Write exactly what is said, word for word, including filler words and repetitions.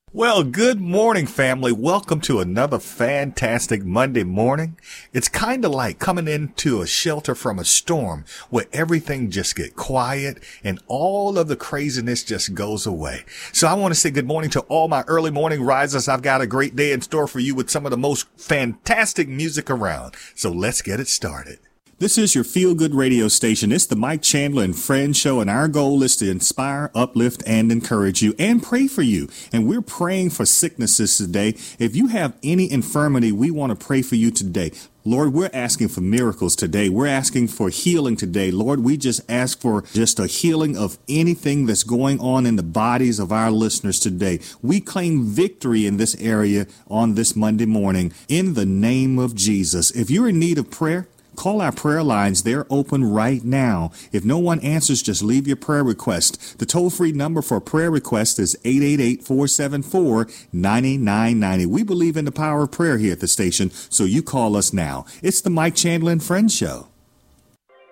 Well, good morning, family. Welcome to another fantastic Monday morning. It's kind of like coming into a shelter from a storm where everything just get quiet and all of the craziness just goes away. So I want to say good morning to all my early morning risers. I've got a great day in store for you with some of the most fantastic music around. So let's get it started. This is your feel-good radio station. It's the Mike Chandler and Friends Show, and our goal is to inspire, uplift, and encourage you, and pray for you. And we're praying for sicknesses today. If you have any infirmity, we want to pray for you today. Lord, we're asking for miracles today. We're asking for healing today. Lord, we just ask for just a healing of anything that's going on in the bodies of our listeners today. We claim victory in this area on this Monday morning in the name of Jesus. If you're in need of prayer, call our prayer lines. They're open right now. If no one answers, just leave your prayer request. The toll-free number for prayer request is eight eight eight, four seven four, nine nine nine zero. We believe in the power of prayer here at the station, so you call us now. It's the Mike Chandler and Friends Show.